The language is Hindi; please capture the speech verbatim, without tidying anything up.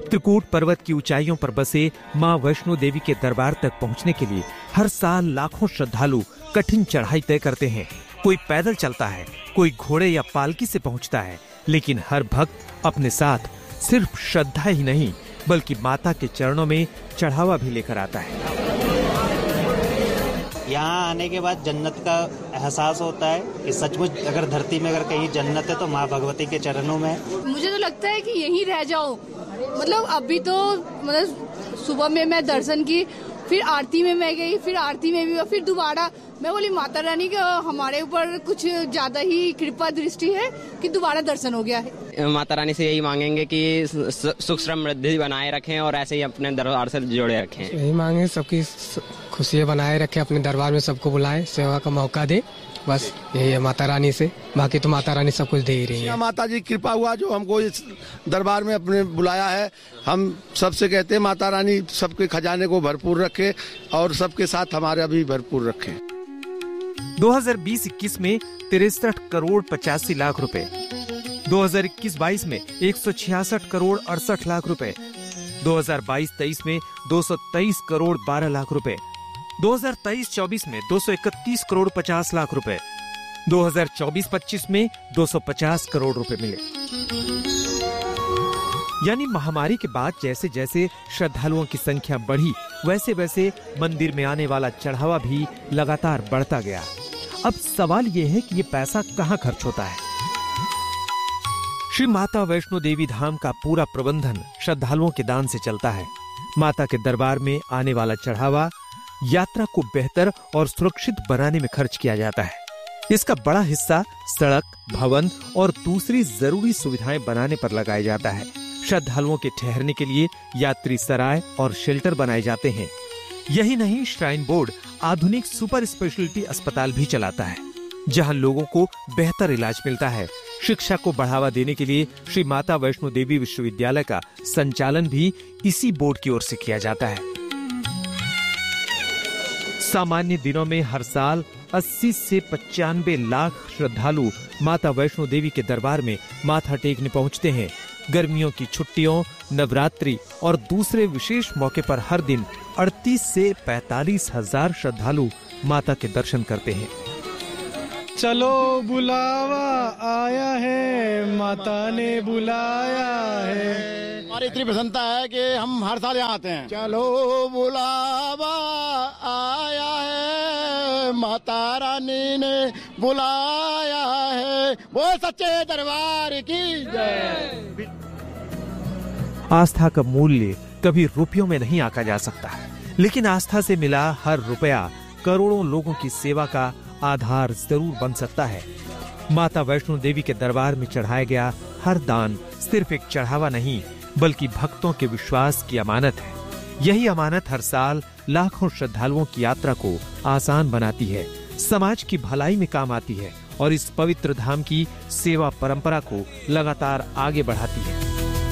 त्रिकूट पर्वत की ऊंचाइयों पर बसे मां वैष्णो देवी के दरबार तक पहुंचने के लिए हर साल लाखों श्रद्धालु कठिन चढ़ाई तय करते हैं। कोई पैदल चलता है, कोई घोड़े या पालकी से पहुंचता है, लेकिन हर भक्त अपने साथ सिर्फ श्रद्धा ही नहीं बल्कि माता के चरणों में चढ़ावा भी लेकर आता है। यहाँ आने के बाद जन्नत का एहसास होता है कि सचमुच अगर धरती में अगर कहीं जन्नत है तो माँ भगवती के चरणों में है। मुझे तो लगता है कि यहीं रह जाऊं। मतलब अभी तो मतलब सुबह में मैं दर्शन की, फिर आरती में मैं गई, फिर आरती में भी, फिर दोबारा मैं बोली माता रानी का हमारे ऊपर कुछ ज्यादा ही कृपा दृष्टि है कि दोबारा दर्शन हो गया है। माता रानी से यही मांगेंगे कि सुख समृद्धि बनाए रखें और ऐसे ही अपने दरबार से जोड़े रखें। यही मांगे सबकी खुशियाँ बनाए रखें, अपने दरबार में सबको बुलाए, सेवा का मौका दे, बस यही है माता रानी से। बाकी तो माता रानी सब कुछ दे ही रही है। माता जी कृपा हुआ जो हमको इस दरबार में अपने बुलाया है। हम सबसे कहते हैं माता रानी सबके खजाने को भरपूर रखे और सबके साथ हमारे भी भरपूर रखे। दो हज़ार बीस इक्कीस में तिरसठ करोड़ पचासी लाख रुपए, दो हज़ार इक्कीस बाईस में एक सौ छियासठ करोड़ अड़सठ लाख रुपए, दो हज़ार बाईस तेईस में दो सौ तेईस करोड़ बारह लाख रुपए, दो हज़ार तेईस चौबीस में दो सौ इकतीस करोड़ पचास लाख रुपए, दो हज़ार चौबीस पच्चीस में दो सौ पचास करोड़ रुपए मिले। यानी महामारी के बाद जैसे जैसे श्रद्धालुओं की संख्या बढ़ी, वैसे वैसे मंदिर में आने वाला चढ़ावा भी लगातार बढ़ता गया। अब सवाल ये है कि ये पैसा कहाँ खर्च होता है। श्री माता वैष्णो देवी धाम का पूरा प्रबंधन श्रद्धालुओं के दान से चलता है। माता के दरबार में आने वाला चढ़ावा यात्रा को बेहतर और सुरक्षित बनाने में खर्च किया जाता है। इसका बड़ा हिस्सा सड़क, भवन और दूसरी जरूरी सुविधाएं बनाने पर लगाया जाता है। श्रद्धालुओं के ठहरने के लिए यात्री सराय और शेल्टर बनाए जाते हैं। यही नहीं, श्राइन बोर्ड आधुनिक सुपर स्पेशलिटी अस्पताल भी चलाता है, जहां लोगों को बेहतर इलाज मिलता है। शिक्षा को बढ़ावा देने के लिए श्री माता वैष्णो देवी विश्वविद्यालय का संचालन भी इसी बोर्ड की ओर से किया जाता है। सामान्य दिनों में हर साल अस्सी से पचानवे लाख श्रद्धालु माता वैष्णो देवी के दरबार में माथा टेकने पहुंचते हैं। गर्मियों की छुट्टियों, नवरात्रि और दूसरे विशेष मौके पर हर दिन अड़तीस से पैंतालीस हजार श्रद्धालु माता के दर्शन करते हैं। चलो बुलावा आया है, माता ने बुलाया है। हमारी इतनी प्रसन्नता है कि हम हर साल यहाँ आते हैं। चलो बुलावा आया है, माता रानी ने बुलाया है, वो सच्चे दरबार की जय। आस्था का मूल्य कभी रुपयों में नहीं आंका जा सकता, लेकिन आस्था से मिला हर रुपया करोड़ों लोगों की सेवा का आधार जरूर बन सकता है। माता वैष्णो देवी के दरबार में चढ़ाया गया हर दान सिर्फ एक चढ़ावा नहीं बल्कि भक्तों के विश्वास की अमानत है। यही अमानत हर साल लाखों श्रद्धालुओं की यात्रा को आसान बनाती है, समाज की भलाई में काम आती है और इस पवित्र धाम की सेवा परंपरा को लगातार आगे बढ़ाती है।